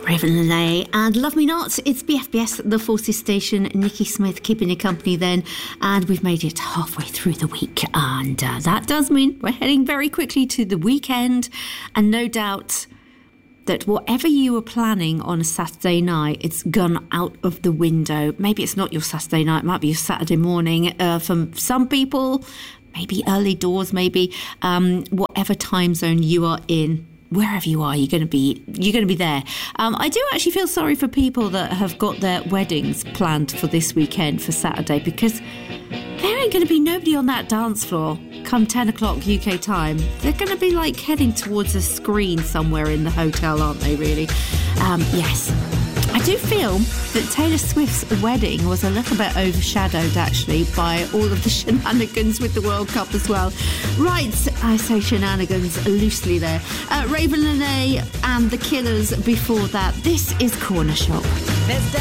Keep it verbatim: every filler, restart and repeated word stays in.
Raven Lenae and Love Me Not. It's B F B S, the Forces Station. Nikki Smith keeping you company then. And we've made it halfway through the week. And uh, that does mean we're heading very quickly to the weekend. And no doubt that whatever you were planning on a Saturday night, it's gone out of the window. Maybe it's not your Saturday night. It might be your Saturday morning. Uh, for some people, maybe early doors, maybe um, whatever time zone you are in. Wherever you are, you're going to be you're going to be there. Um, I do actually feel sorry for people that have got their weddings planned for this weekend, for Saturday, because there ain't going to be nobody on that dance floor come ten o'clock U K time. They're going to be like heading towards a screen somewhere in the hotel, aren't they, really? Um, yes. I do feel that Taylor Swift's wedding was a little bit overshadowed, actually, by all of the shenanigans with the World Cup as well. Right, I say shenanigans loosely there. Uh, Raven Lenae and The Killers before that. This is Corner Shop.